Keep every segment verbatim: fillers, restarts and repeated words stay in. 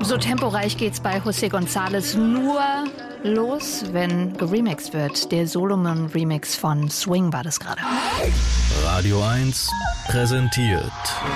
So temporeich geht's bei José González nur los, wenn geremixed wird. Der Solomon-Remix von Swing war das gerade. Radio eins präsentiert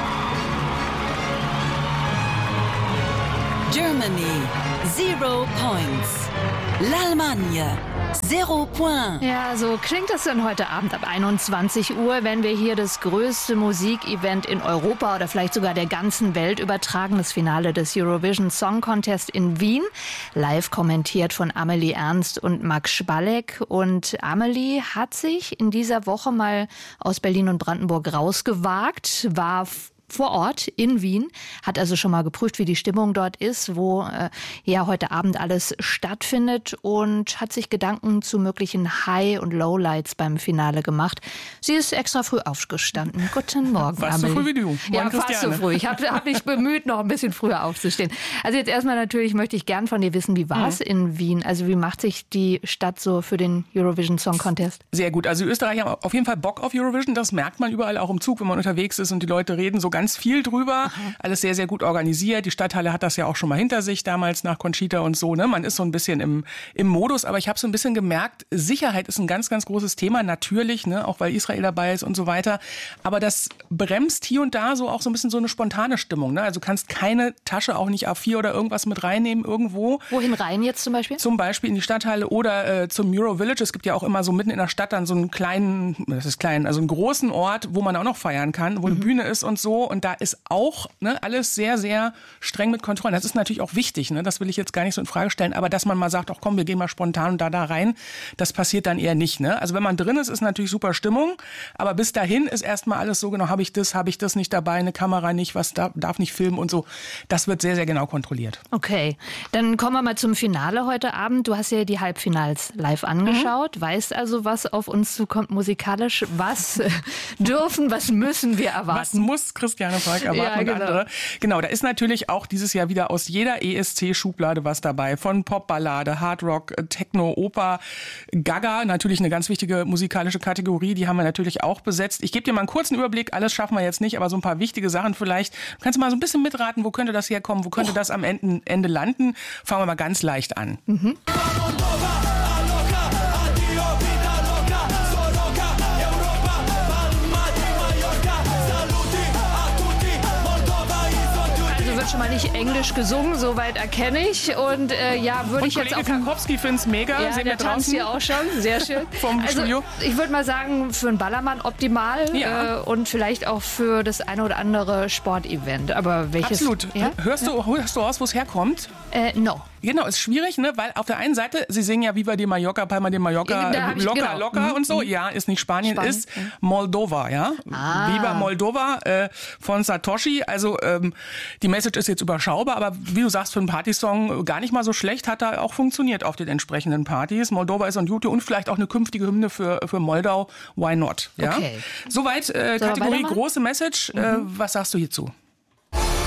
Germany, zero points. L'Allemagne, zero point. Ja, so klingt es dann heute Abend ab einundzwanzig Uhr, wenn wir hier das größte Musikevent in Europa oder vielleicht sogar der ganzen Welt übertragen. Das Finale des Eurovision Song Contest in Wien. Live kommentiert von Amelie Ernst und Max Spalleck. Und Amelie hat sich in dieser Woche mal aus Berlin und Brandenburg rausgewagt, war vor Ort in Wien, hat also schon mal geprüft, wie die Stimmung dort ist, wo äh, ja heute Abend alles stattfindet und hat sich Gedanken zu möglichen High- und Lowlights beim Finale gemacht. Sie ist extra früh aufgestanden. Guten Morgen, Fast Amelie. so früh wie du. Morgen, ja, fast Christiane. so früh. Ich habe hab mich bemüht, noch ein bisschen früher aufzustehen. Also jetzt erstmal natürlich möchte ich gern von dir wissen, wie war es mhm. in Wien? Also wie macht sich die Stadt so für den Eurovision Song Contest? Sehr gut. Also die Österreicher haben auf jeden Fall Bock auf Eurovision. Das merkt man überall, auch im Zug, wenn man unterwegs ist und die Leute reden so ganz viel drüber. Aha. Alles sehr, sehr gut organisiert. Die Stadthalle hat das ja auch schon mal hinter sich, damals nach Conchita und so. Ne? Man ist so ein bisschen im, im Modus, aber ich habe so ein bisschen gemerkt, Sicherheit ist ein ganz, ganz großes Thema, natürlich, ne? Auch weil Israel dabei ist und so weiter. Aber das bremst hier und da so auch so ein bisschen so eine spontane Stimmung. Ne? Also du kannst keine Tasche, auch nicht A vier oder irgendwas mit reinnehmen irgendwo. Wohin rein jetzt zum Beispiel? Zum Beispiel in die Stadthalle oder äh, zum Euro Village. Es gibt ja auch immer so mitten in der Stadt dann so einen kleinen, das ist klein, also einen großen Ort, wo man auch noch feiern kann, wo mhm. eine Bühne ist und so. Und da ist auch ne, alles sehr, sehr streng mit Kontrollen. Das ist natürlich auch wichtig, ne? Das will ich jetzt gar nicht so in Frage stellen. Aber dass man mal sagt, ach komm, wir gehen mal spontan da da rein, das passiert dann eher nicht. Ne? Also wenn man drin ist, ist natürlich super Stimmung. Aber bis dahin ist erstmal alles so genau, habe ich das, habe ich das nicht dabei, eine Kamera nicht, was darf, darf nicht filmen und so. Das wird sehr, sehr genau kontrolliert. Okay, dann kommen wir mal zum Finale heute Abend. Du hast ja die Halbfinals live angeschaut, mhm. weißt also, was auf uns zukommt musikalisch. Was dürfen, was müssen wir erwarten? Was muss Christiane Falk erwarten? Ja, genau. Und andere. Genau, da ist natürlich auch dieses Jahr wieder aus jeder E S C-Schublade was dabei. Von Popballade, Hardrock, Techno, Oper, Gaga, natürlich eine ganz wichtige musikalische Kategorie, die haben wir natürlich auch besetzt. Ich gebe dir mal einen kurzen Überblick, alles schaffen wir jetzt nicht, aber so ein paar wichtige Sachen vielleicht. Du kannst mal so ein bisschen mitraten, wo könnte das herkommen, wo könnte oh. das am Ende, Ende landen. Fangen wir mal ganz leicht an. Mhm. Schon mal nicht Englisch gesungen, soweit erkenne ich. Und äh, ja, würde ich jetzt auch... Kollege Karkowski findet es mega. Ja, Sehen der wir tanzt hier auch schon. Sehr schön. Vom also, Studio. Ich würde mal sagen, für einen Ballermann optimal. Ja. Äh, und vielleicht auch für das eine oder andere Sportevent. Aber welches... Absolut. Ja? Hörst, ja? du, hörst du aus, wo es herkommt? Äh, no. Genau, ist schwierig, ne? Weil auf der einen Seite, sie singen ja Viva de Mallorca, Palma de Mallorca, Ja, äh, locker, genau. locker mhm. und so. Ja, ist nicht Spanien, Spanien. ist Moldova, ja. Ah. Viva Moldova äh, von Satoshi. Also ähm, die Message ist jetzt überschaubar, aber wie du sagst, für einen Partysong gar nicht mal so schlecht, hat da auch funktioniert auf den entsprechenden Partys. Moldova ist on YouTube und vielleicht auch eine künftige Hymne für, für Moldau. Why not? Ja? Okay. Soweit äh, so, Kategorie große Message. Mhm. Äh, was sagst du hierzu?